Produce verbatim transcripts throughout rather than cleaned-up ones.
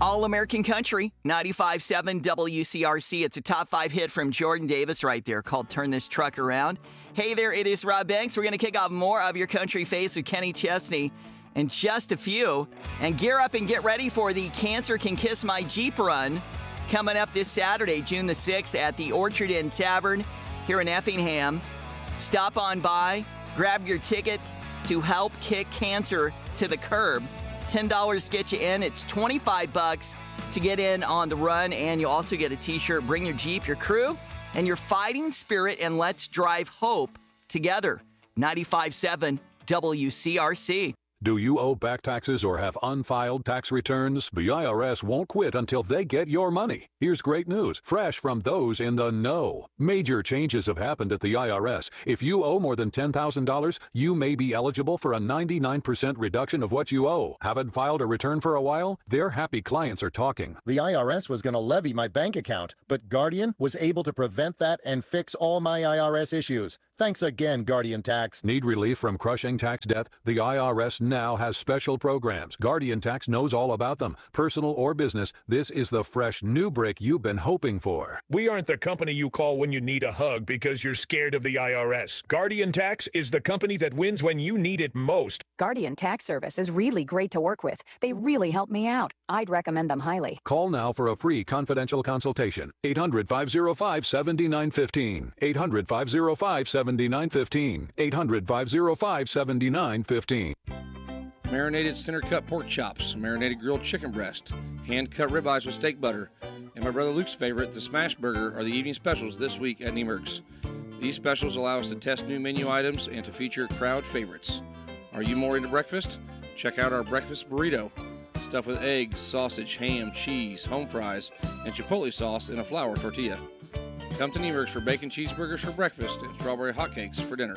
All American Country, ninety-five point seven W C R C. It's a top five hit from Jordan Davis right there called Turn This Truck Around. Hey there, it is Rob Banks. We're going to kick off more of your country face with Kenny Chesney in just a few. And gear up and get ready for the Cancer Can Kiss My Jeep run coming up this Saturday, June the sixth at the Orchard Inn Tavern here in Effingham. Stop on by, grab your ticket to help kick cancer to the curb. ten dollars get you in. It's twenty-five bucks to get in on the run, and you'll also get a t-shirt. Bring your Jeep, your crew, and your fighting spirit, and let's drive hope together. ninety-five point seven W C R C. Do you owe back taxes or have unfiled tax returns? The I R S won't quit until they get your money. Here's great news, fresh from those in the know. Major changes have happened at the I R S. If you owe more than ten thousand dollars, you may be eligible for a ninety-nine percent reduction of what you owe. Haven't filed a return for a while? Their happy clients are talking. The I R S was going to levy my bank account, but Guardian was able to prevent that and fix all my I R S issues. Thanks again, Guardian Tax. Need relief from crushing tax debt? The I R S now has special programs. Guardian Tax knows all about them. Personal or business, this is the fresh new brick you've been hoping for. We aren't the company you call when you need a hug because you're scared of the I R S. Guardian Tax is the company that wins when you need it most. Guardian Tax Service is really great to work with. They really help me out. I'd recommend them highly. Call now for a free confidential consultation. eight hundred, five oh five, seven nine one five. eight hundred, five oh five, seven nine one five. eight hundred, five oh five, seven nine one five. Marinated center cut pork chops, marinated grilled chicken breast, hand cut ribeyes with steak butter, and my brother Luke's favorite, the smash burger, are the evening specials this week at Niemerk's. These specials allow us to test new menu items and to feature crowd favorites. Are you more into breakfast? Check out our breakfast burrito, stuffed with eggs, sausage, ham, cheese, home fries, and chipotle sauce in a flour tortilla. Come to Niemerk's for bacon cheeseburgers for breakfast and strawberry hotcakes for dinner.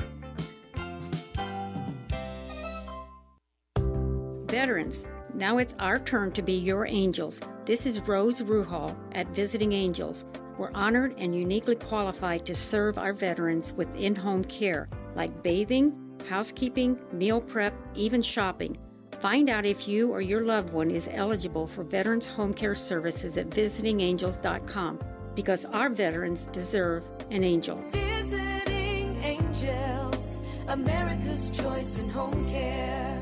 Veterans, now it's our turn to be your angels. This is Rose Ruhal at Visiting Angels. We're honored and uniquely qualified to serve our veterans with in-home care, like bathing, housekeeping, meal prep, even shopping. Find out if you or your loved one is eligible for Veterans Home Care Services at visiting angels dot com, because our veterans deserve an angel. Visiting Angels, America's choice in home care.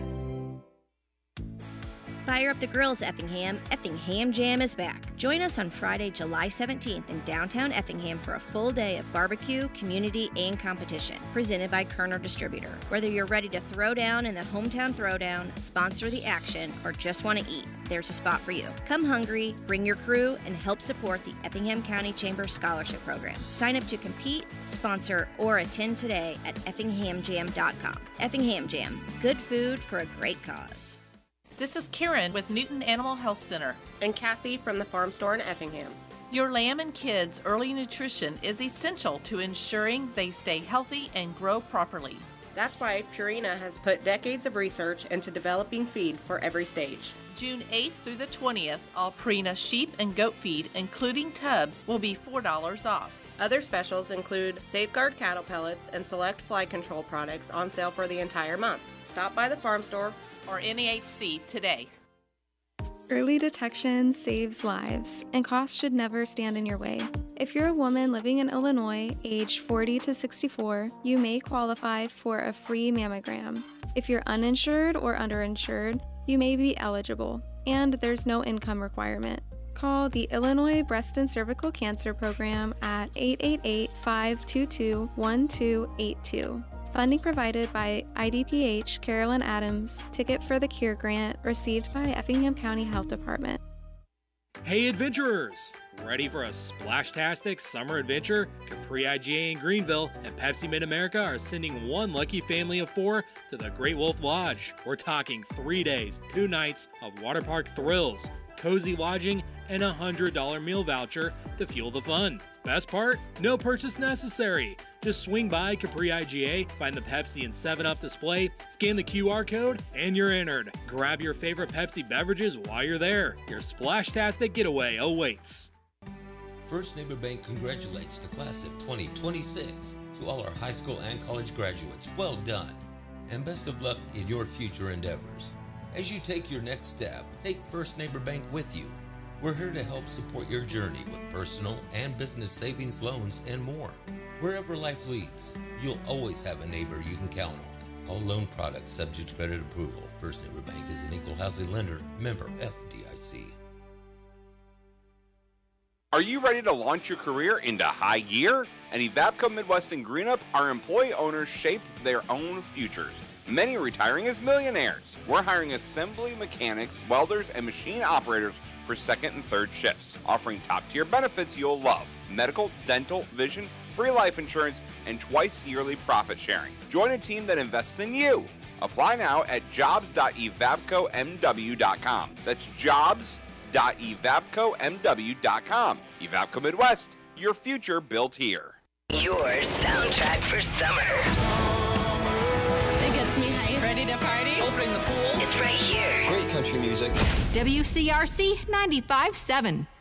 Fire up the grills, Effingham. Effingham Jam is back. Join us on Friday, July seventeenth in downtown Effingham for a full day of barbecue, community, and competition. Presented by Kerner Distributor. Whether you're ready to throw down in the Hometown Throwdown, sponsor the action, or just want to eat, there's a spot for you. Come hungry, bring your crew, and help support the Effingham County Chamber Scholarship Program. Sign up to compete, sponsor, or attend today at effingham jam dot com. Effingham Jam. Good food for a great cause. This is Karen with Newton Animal Health Center. And Cassie from the Farm Store in Effingham. Your lamb and kids' early nutrition is essential to ensuring they stay healthy and grow properly. That's why Purina has put decades of research into developing feed for every stage. June eighth through the twentieth, all Purina sheep and goat feed, including tubs, will be four dollars off. Other specials include Safeguard cattle pellets and select fly control products on sale for the entire month. Stop by the Farm Store or N A H C today. Early detection saves lives, and costs should never stand in your way. If you're a woman living in Illinois, aged forty to sixty-four, you may qualify for a free mammogram. If you're uninsured or underinsured, you may be eligible, and there's no income requirement. Call the Illinois Breast and Cervical Cancer Program at eight eight eight, five two two, one two eight two. Funding provided by I D P H Carolyn Adams, Ticket for the Cure grant received by Effingham County Health Department. Hey adventurers! Ready for a splash-tastic summer adventure? Capri I G A in Greenville and Pepsi Mid-America are sending one lucky family of four to the Great Wolf Lodge. We're talking three days, two nights of water park thrills, cozy lodging, and a one hundred dollars meal voucher to fuel the fun. Best part? No purchase necessary. Just swing by Capri I G A, find the Pepsi and seven up display, scan the Q R code, and you're entered. Grab your favorite Pepsi beverages while you're there. Your splash-tastic getaway awaits. First Neighbor Bank congratulates the class of twenty twenty-six. To all our high school and college graduates, well done. And best of luck in your future endeavors. As you take your next step, take First Neighbor Bank with you. We're here to help support your journey with personal and business savings, loans, and more. Wherever life leads, you'll always have a neighbor you can count on. All loan products subject to credit approval. First Neighbor Bank is an equal housing lender. Member F D I C. Are you ready to launch your career into high gear? At Evapco Midwest and Greenup, our employee owners shape their own futures. Many are retiring as millionaires. We're hiring assembly mechanics, welders, and machine operators for second and third shifts, offering top-tier benefits you'll love. Medical, dental, vision, free life insurance, and twice yearly profit sharing. Join a team that invests in you. Apply now at jobs dot evapco m w dot com. That's jobs dot evapco m w dot com. Evapco Midwest, your future built here. Your soundtrack for summer. It gets me hyped. Ready to party? Opening the pool. It's right here. Great country music. W C R C ninety-five point seven.